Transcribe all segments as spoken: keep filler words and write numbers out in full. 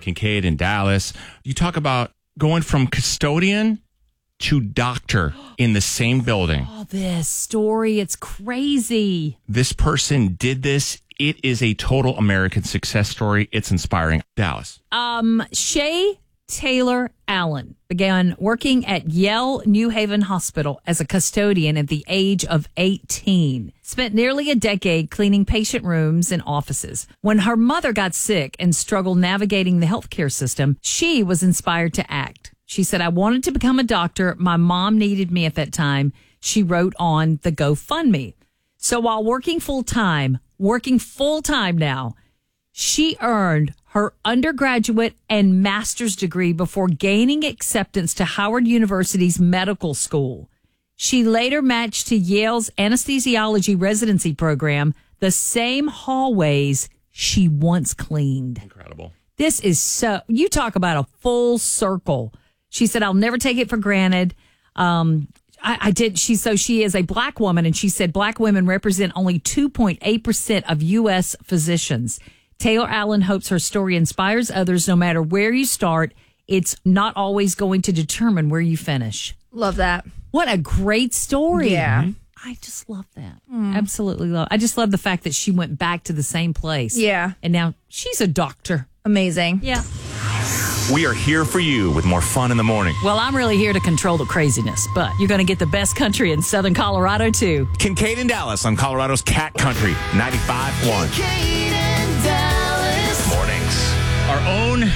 Kincaid in Dallas. You talk about going from custodian to doctor in the same building. Oh, this story, it's crazy. This person did this. It is a total American success story. It's inspiring. Dallas. Um, Shay Taylor Allen began working at Yale New Haven Hospital as a custodian at the age of eighteen. Spent nearly a decade cleaning patient rooms and offices. When her mother got sick and struggled navigating the healthcare system, she was inspired to act. She said, I wanted to become a doctor. My mom needed me at that time. She wrote on the GoFundMe. So while working full time, working full time now, she earned her undergraduate and master's degree before gaining acceptance to Howard University's medical school. She later matched to Yale's anesthesiology residency program, the same hallways she once cleaned. Incredible. This is so, you talk about a full circle. She said, I'll never take it for granted. Um, I, I did. She, so she is a black woman, and she said black women represent only two point eight percent of U S physicians. Taylor Allen hopes her story inspires others. No matter where you start, it's not always going to determine where you finish. Love that. What a great story. Yeah. Mm-hmm. I just love that. Mm. Absolutely love. I just love the fact that she went back to the same place. Yeah. And now she's a doctor. Amazing. Yeah. We are here for you with more fun in the morning. Well, I'm really here to control the craziness, but you're going to get the best country in Southern Colorado, too. Kincaid and Dallas on Colorado's Cat Country, ninety-five point one. Kincaid and Dallas. Mornings. Our own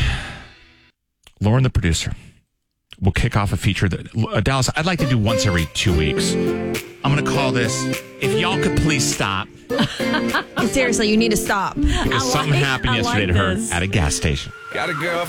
Lauren, the producer, will kick off a feature that, uh, Dallas, I'd like to do once every two weeks. I'm going to call this, If Y'all Could Please Stop. Seriously, you need to stop. Because something like- happened I yesterday like to her this. at a gas station. Got a girl.